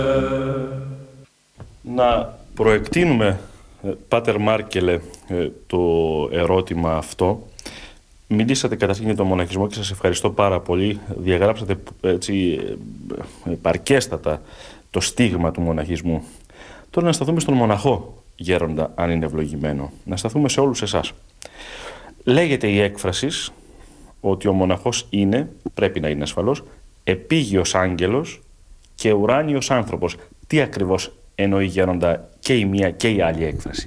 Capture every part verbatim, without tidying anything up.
Να προεκτείνουμε, Πάτερ Μάρκελε, το ερώτημα αυτό. Μιλήσατε καταρχήν για τον μοναχισμό και σας ευχαριστώ πάρα πολύ. Διαγράψατε έτσι επαρκέστατα το στίγμα του μοναχισμού. Τώρα να σταθούμε στον μοναχό γέροντα, αν είναι ευλογημένο. Να σταθούμε σε όλους εσάς. Λέγεται η έκφραση ότι ο μοναχός είναι, πρέπει να είναι ασφαλώς, επίγειος άγγελος και ουράνιος άνθρωπος. Τι ακριβώς εννοεί γέροντα και η μία και η άλλη έκφραση?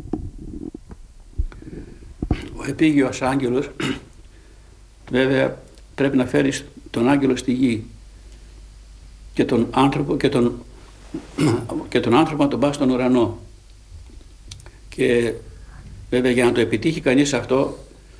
Ο επίγειος άγγελος βέβαια πρέπει να φέρεις τον άγγελο στη γη και τον άνθρωπο και τον, και τον άνθρωπο να τον πας στον ουρανό. Και βέβαια για να το επιτύχει κανείς αυτό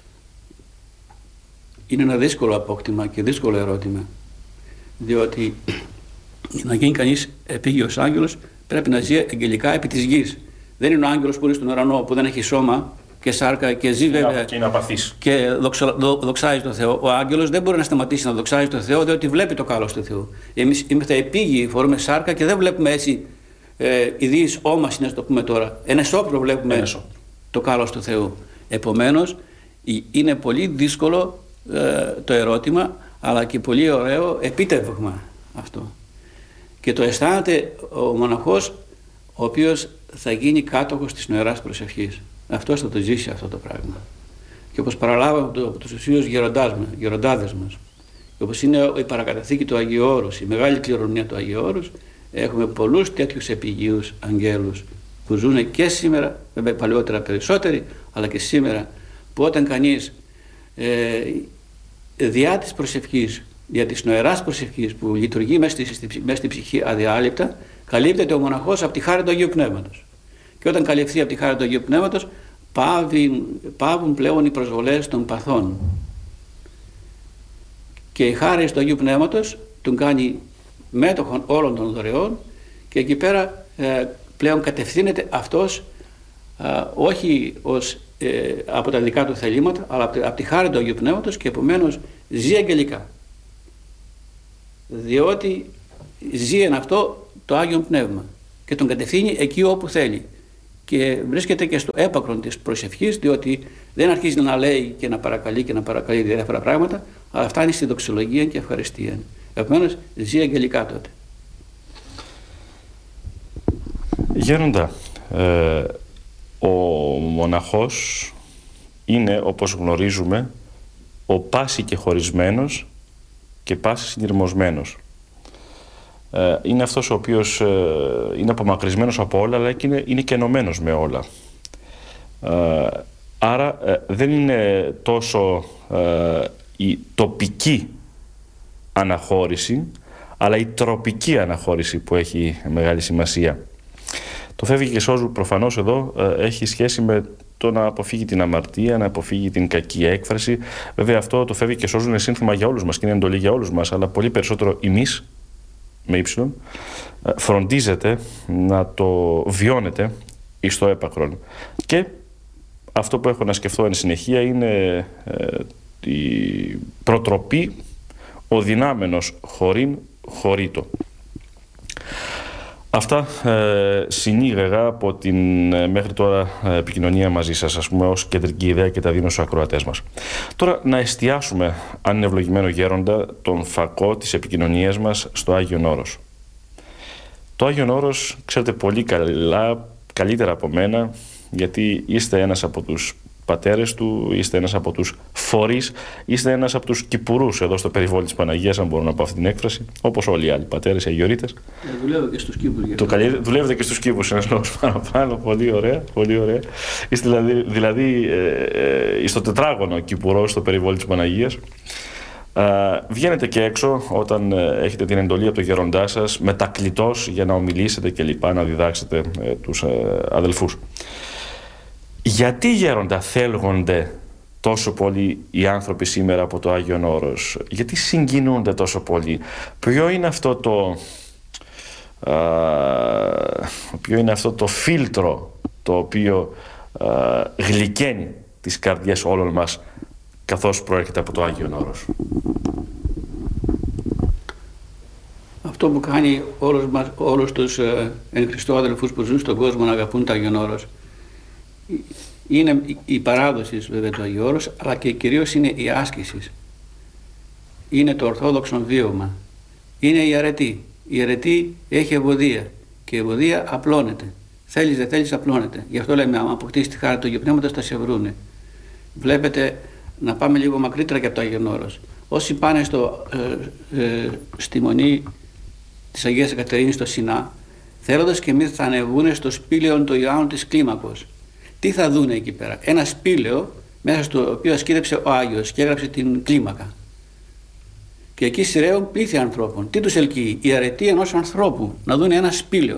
είναι ένα δύσκολο απόκτημα και δύσκολο ερώτημα, διότι για να γίνει κανείς επίγειος άγγελος πρέπει να ζει αγγελικά επί της γης. Δεν είναι ο άγγελος που είναι στον ουρανό, που δεν έχει σώμα και σάρκα και ζει βέβαια και είναι απαθής και δοξα, δο, δοξάζει τον Θεό. Ο άγγελος δεν μπορεί να σταματήσει να δοξάζει τον Θεό, διότι βλέπει το κάλος του Θεού. Εμείς είμαστε επίγειοι, φορούμε σάρκα και δεν βλέπουμε έτσι ε, ιδίης όμαση, να το πούμε τώρα. Ένα όπλο βλέπουμε Ένεσο. το κάλος του Θεού. Επομένως είναι πολύ δύσκολο ε, το ερώτημα, αλλά και πολύ ωραίο επίτευγμα αυτό. Και το αισθάνεται ο μοναχός, ο οποίος θα γίνει κάτοχος της νοεράς προσευχής. Αυτός θα το ζήσει αυτό το πράγμα. Και όπως παραλάβαμε από τους ουσίους γεροντάδες μας, και όπως είναι η παρακαταθήκη του Αγίου Όρους, η μεγάλη κληρονομιά του Αγίου Όρους, έχουμε πολλούς τέτοιους επιγείους αγγέλους που ζουν και σήμερα, βέβαια παλαιότερα περισσότεροι, αλλά και σήμερα, που όταν κανείς ε, διά της προσευχής, δια της νοεράς προσευχής που λειτουργεί μέσα στη, μέσα στη ψυχή αδιάλειπτα, καλύπτεται ο μοναχός από τη χάρη του Αγίου Πνεύματος. Και όταν καλυφθεί από τη χάρη του Αγίου Πνεύματος, πάβουν, πάβουν πλέον οι προσβολές των παθών. Και η χάρη του Αγίου Πνεύματος τον κάνει μέτοχον όλων των δωρεών και εκεί πέρα ε, πλέον κατευθύνεται αυτός ε, όχι ως, ε, από τα δικά του θελήματα, αλλά από, από τη χάρη του Αγίου Πνεύματος, και επομένως ζει αγγελικά. Διότι ζει εν αυτό το Άγιο Πνεύμα και τον κατευθύνει εκεί όπου θέλει. Και βρίσκεται και στο έπακρον της προσευχής, διότι δεν αρχίζει να λέει και να παρακαλεί και να παρακαλεί διάφορα πράγματα, αλλά φτάνει στη δοξολογία και ευχαριστία. Επομένως ζει αγγελικά τότε. Γέροντα, ε, ο μοναχός είναι, όπως γνωρίζουμε, ο πάση και χωρισμένος και πάση συνειρμοσμένος. Είναι αυτός ο οποίος είναι απομακρυσμένος από όλα, αλλά και είναι, είναι και ενωμένος με όλα. Άρα δεν είναι τόσο η τοπική αναχώρηση, αλλά η τροπική αναχώρηση που έχει μεγάλη σημασία. Το φεύγει και σώζου προφανώς εδώ έχει σχέση με το να αποφύγει την αμαρτία, να αποφύγει την κακή έκφραση. Βέβαια αυτό το φεύγει και σώζου είναι σύνθημα για όλους μας και είναι εντολή για όλους μας, αλλά πολύ περισσότερο εμείς, με ύψιλον, φροντίζετε να το βιώνετε εις το έπακρον. Και αυτό που έχω να σκεφτώ εν συνεχεία είναι ε, η προτροπή ο δυνάμενος χωρήν χωρίτο. Αυτά ε, συνήγαγα από την ε, μέχρι τώρα ε, επικοινωνία μαζί σας, ας πούμε, ως κεντρική ιδέα και τα δίνω στους ακροατές μας. Τώρα να εστιάσουμε, αν είναι ευλογημένο γέροντα, τον φακό της επικοινωνίας μας στο Άγιον Όρος. Το Άγιον Όρος, ξέρετε πολύ καλά, καλύτερα από μένα, γιατί είστε ένας από τους πατέρες του, είστε ένας από τους φορείς, είστε ένας από τους κυπουρούς εδώ στο περιβόλι της Παναγίας, αν μπορώ να πω αυτή την έκφραση, όπως όλοι οι άλλοι πατέρες, οι αγιορείτες. Ε, δουλεύω και στους κήπους. Το καλύ... Δουλεύετε και στους κήπους, ένας λόγος παραπάνω, πολύ ωραία, πολύ ωραία. Είστε δηλαδή, δηλαδή ε, ε, στο τετράγωνο κυπουρός στο περιβόλι της Παναγίας. Ε, βγαίνετε και έξω όταν ε, έχετε την εντολή από το γεροντά σας, μετακλητός για να ομιλήσετε και λοιπά, να διδάξετε ε, τους ε, αδελφούς. Γιατί, γέροντα, θέλγονται τόσο πολύ οι άνθρωποι σήμερα από το Άγιον Όρος? Γιατί συγκινούνται τόσο πολύ? Ποιο είναι αυτό το, α, ποιο είναι αυτό το φίλτρο το οποίο α, γλυκαίνει τις καρδιές όλων μας καθώς προέρχεται από το Άγιον Όρος? Αυτό αυτό που κάνει όλους, μας, όλους τους ε, εν Χριστώ αδελφούς που ζουν στον κόσμο να αγαπούν το Άγιον Όρος. Είναι η παράδοση βέβαια του Αγίου Όρους, αλλά και κυρίως είναι η άσκηση. Είναι το ορθόδοξο βίωμα. Είναι η αρετή. Η αρετή έχει ευωδία και η ευωδία απλώνεται. Θέλεις δεν θέλεις απλώνεται. Γι' αυτό λέμε, άμα αποκτήσεις τη χάρη του Αγίου Πνεύματος θα σε βρούνε. Βλέπετε, να πάμε λίγο μακρύτερα και από το Άγιον Όρος. Όσοι πάνε στο, ε, ε, στη Μονή της Αγίας Εκατερίνης στο Σινά, θέλοντας και εμείς θα ανεβούν στο σπήλαιο του Ιωάννου της Κλίμακος. Τι θα δούνε εκεί πέρα? Ένα σπήλαιο μέσα στο οποίο ασκήδεψε ο Άγιος και έγραψε την κλίμακα. Και εκεί σειραίων πλήθη ανθρώπων. Τι τους ελκύει? Η αρετή ενός ανθρώπου, να δουν ένα σπήλαιο.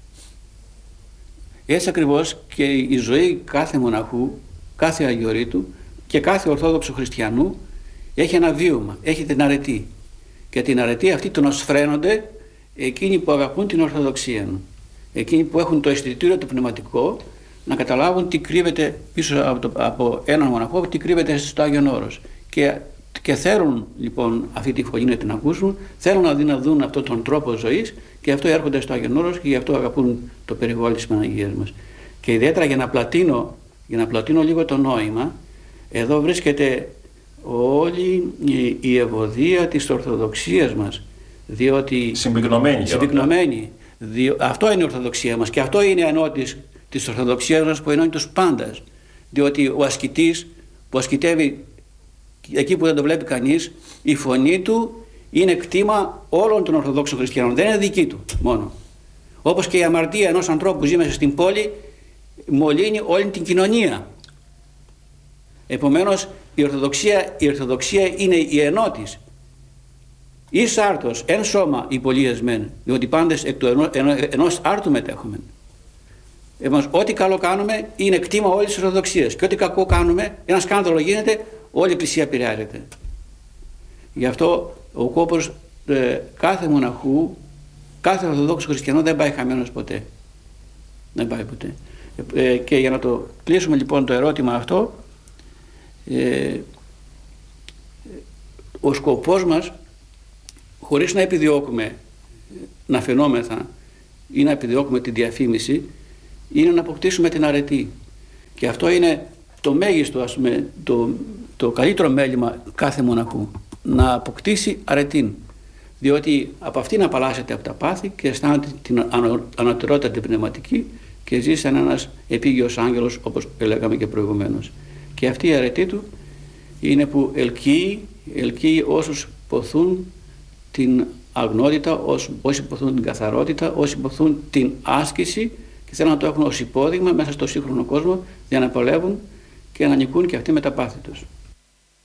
Έτσι ακριβώς και η ζωή κάθε μοναχού, κάθε αγιορείτου και κάθε ορθόδοξου χριστιανού έχει ένα βίωμα, έχει την αρετή. Και την αρετή αυτή τον osφραίνονται εκείνοι που αγαπούν την Ορθοδοξία. Εκείνοι που έχουν το αισθητήριο το πνευματικό να καταλάβουν τι κρύβεται πίσω από, το, από έναν μοναχό, τι κρύβεται στο Άγιον Όρος. Και, και θέλουν λοιπόν αυτή τη φωνή να την ακούσουν, θέλουν να, να δουν αυτόν τον τρόπο ζωής και αυτό έρχονται στο Άγιον Όρος και γι' αυτό αγαπούν το περιβόλι της Παναγίας μας. Και ιδιαίτερα για να πλατείνω, για να πλατείνω λίγο το νόημα, εδώ βρίσκεται όλη η, η ευωδία της Ορθοδοξίας μας, διότι συμπυκνωμένη, συμπυκνωμένη διο, αυτό είναι η Ορθοδοξία μας και αυτό είναι η ενότηση της Ορθοδοξίας μας που ενώνει τους πάντας, διότι ο ασκητής που ασκητεύει εκεί που δεν το βλέπει κανείς, η φωνή του είναι κτήμα όλων των Ορθοδόξων Χριστιανών, δεν είναι δική του μόνο. Όπως και η αμαρτία ενός ανθρώπου που ζει μέσα στην πόλη μολύνει όλη την κοινωνία. Επομένως η Ορθοδοξία, η Ορθοδοξία είναι η ενότης. Εις άρτος, εν σώμα οι πολλοίες μεν, διότι πάντες εκ του ενό, ενό, ενός άρτου μετέχουμε. Επομένως, ό,τι καλό κάνουμε είναι κτήμα όλης της Ορθοδοξίας και ό,τι κακό κάνουμε, ένα σκάνδαλο γίνεται, όλη η Εκκλησία επηρεάζεται. Γι' αυτό ο κόπος ε, κάθε μοναχού, κάθε Ορθοδόξου χριστιανό δεν πάει χαμένος ποτέ. Δεν πάει ποτέ. Ε, και για να το κλείσουμε λοιπόν το ερώτημα αυτό, ε, ο σκοπός μας, χωρίς να επιδιώκουμε να φαινόμεθα ή να επιδιώκουμε τη διαφήμιση, είναι να αποκτήσουμε την αρετή. Και αυτό είναι το μέγιστο, ας πούμε, το, το καλύτερο μέλημα κάθε μοναχού, να αποκτήσει αρετήν. Διότι από αυτήν απαλλάσσεται από τα πάθη και αισθάνεται την ανωτερότητα την πνευματική και ζει σαν ένας επίγειος άγγελος, όπως λέγαμε και προηγουμένως. Και αυτή η αρετή του είναι που ελκύει, ελκύει όσους ποθούν την αγνότητα, όσοι ποθούν την καθαρότητα, όσοι ποθούν την άσκηση και θέλουν να το έχουν ως υπόδειγμα μέσα στο σύγχρονο κόσμο για να παλεύουν και να νικούν και αυτοί με τα πάθη τους.